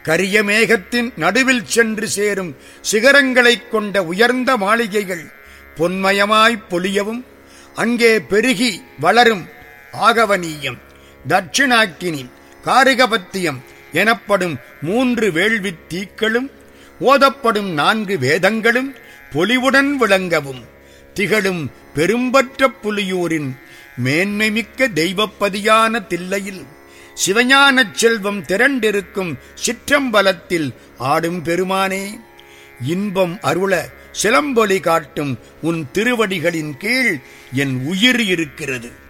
கரிய மேகத்தின் நடுவில் சென்று சேரும் சிகரங்களைக் கொண்ட உயர்ந்த மாளிகைகள் பொன்மயமாய்ப் பொலியவும், அங்கே பெருகி வளரும் ஆகவனீயம், தட்சிணாக்கினி, காரிகபத்தியம் எனப்படும் 3 வேள்வித் தீக்களும், ஓதப்படும் 4 வேதங்களும் பொலிவுடன் விளங்கவும், திகழும் பெரும்பற்ற புலியூரின் மேன்மைமிக்க தெய்வப்பதியான தில்லையில் சிவஞானச் செல்வம் திரண்டிருக்கும் சிற்றம்பலத்தில் ஆடும் பெருமானே, இன்பம் அருள சிலம்பொலி காட்டும் உன் திருவடிகளின் கீழ் என் உயிர் இருக்கிறது.